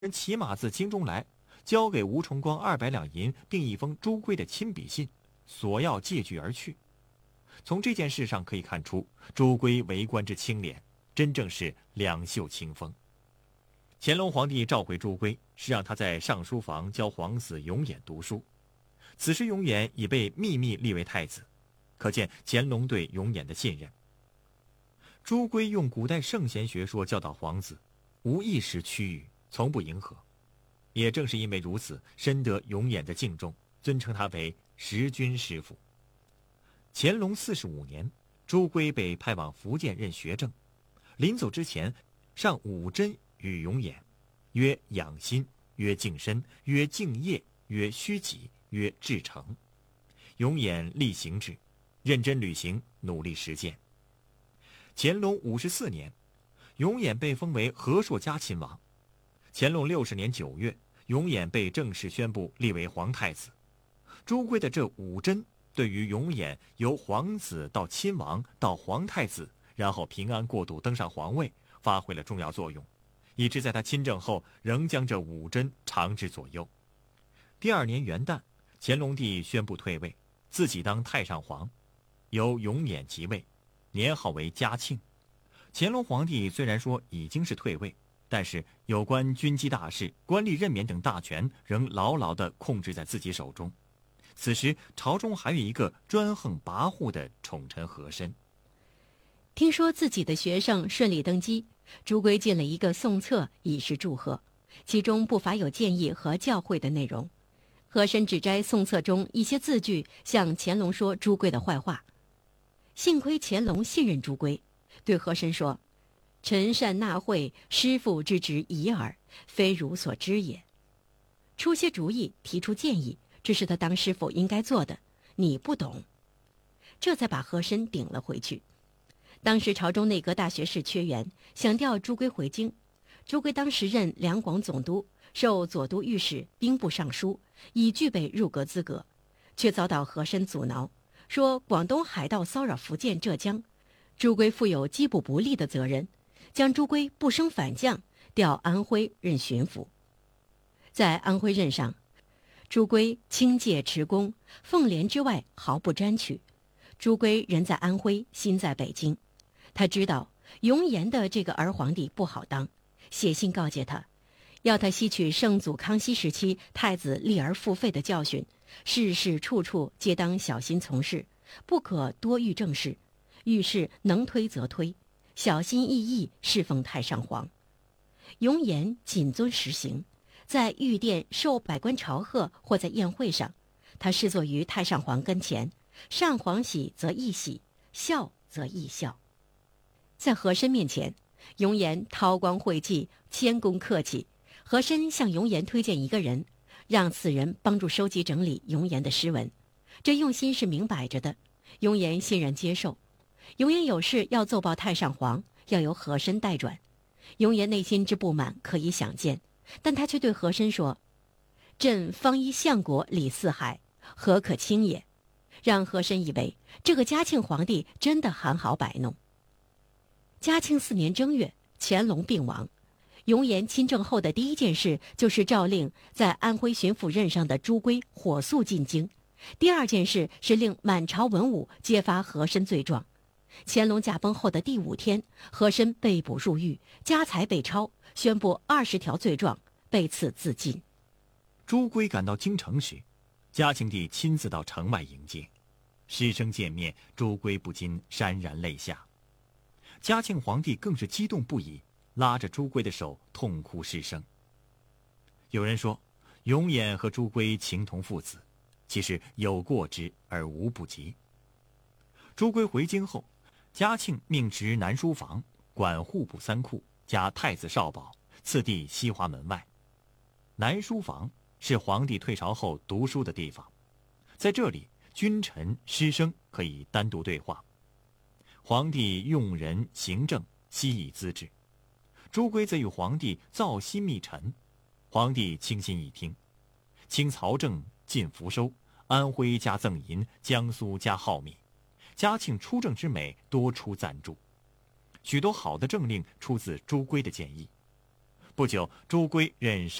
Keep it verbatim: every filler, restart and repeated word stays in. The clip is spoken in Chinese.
人骑马自京中来，交给吴重光二百两银，并一封朱圭的亲笔信，索要借据而去。从这件事上可以看出，朱圭为官之清廉，真正是两袖清风。乾隆皇帝召回朱圭，是让他在上书房教皇子永琰读书。此时永琰已被秘密立为太子，可见乾隆对永琰的信任。朱圭用古代圣贤学说教导皇子，无一时屈语，从不迎合。也正是因为如此，深得永琰的敬重，尊称他为时君师傅。乾隆四十五年，朱圭被派往福建任学政，临走之前，上五针与永琰，曰养心，曰静身，曰敬业，曰虚己，曰至诚。永琰力行之，认真履行，努力实践。乾隆五十四年，永琰被封为和硕嘉亲王。乾隆六十年九月，永琰被正式宣布立为皇太子。朱圭的这五针对于永琰由皇子到亲王到皇太子，然后平安过渡登上皇位，发挥了重要作用，以致在他亲政后仍将这五针长治左右。第二年元旦，乾隆帝宣布退位，自己当太上皇，由永琰即位，年号为嘉庆。乾隆皇帝虽然说已经是退位，但是有关军机大事、官吏任免等大权仍牢牢地控制在自己手中。此时朝中还有一个专横跋扈的宠臣和珅。 听说自己的学生顺利登基，朱圭进了一个宋册以示祝贺，其中不乏有建议和教诲的内容。和珅只摘宋册中一些字句，向乾隆说朱圭的坏话。幸亏乾隆信任朱圭，对和珅说：“臣善纳贿，师父之职已耳，非汝所知也。”出些主意，提出建议，这是他当师傅应该做的，你不懂。这才把和珅顶了回去。当时朝中内阁大学士缺员，想调朱圭回京。朱圭当时任两广总督，授左都御史、兵部尚书，已具备入阁资格，却遭到和珅阻挠，说广东海盗骚扰福建、浙江，朱圭负有缉捕不力的责任，将朱圭不升反降，调安徽任巡抚。在安徽任上，朱圭清戒持公，奉廉之外毫不沾取。朱圭人在安徽，心在北京，他知道永琰的这个儿皇帝不好当，写信告诫他，要他吸取圣祖康熙时期太子立而复废的教训，事事处处皆当小心从事，不可多遇政事，遇事能推则推，小心翼翼侍奉太上皇。永琰谨遵实行，在御殿受百官朝贺或在宴会上，他侍坐于太上皇跟前，上皇喜则亦喜，笑则亦笑。在和珅面前，永琰韬光晦气，谦恭客气。和珅向永琰推荐一个人，让此人帮助收集整理永琰的诗文，这用心是明摆着的。永琰欣然接受。永琰有事要奏报太上皇，要由和珅代转。永琰内心之不满可以想见，但他却对和珅说：“朕方依相国李四海，何可轻也？”让和珅以为这个嘉庆皇帝真的很好摆弄。嘉庆四年正月，乾隆病亡。永琰亲政后的第一件事就是诏令在安徽巡抚任上的朱圭火速进京。第二件事是令满朝文武揭发和珅罪状。乾隆驾崩后的第五天，和珅被捕入狱，家财被抄，宣布二十条罪状，被赐自尽。 朱圭赶到京城时，嘉庆帝亲自到城外迎接，师生见面，朱圭不禁潸然泪下。嘉庆皇帝更是激动不已，拉着朱圭的手痛哭失声。有人说，永琰和朱圭情同父子，其实有过之而无不及。朱圭回京后，嘉庆命执南书房，管户部三库，加太子少保，次第西华门外。南书房是皇帝退朝后读书的地方，在这里，君臣师生可以单独对话。皇帝用人行政，悉以资治。朱圭则与皇帝造息密陈，皇帝倾心以听。清曹政，进福收，安徽加赠银，江苏加耗米。嘉庆出政之美多出赞助，许多好的政令出自朱圭的建议。不不久，朱圭任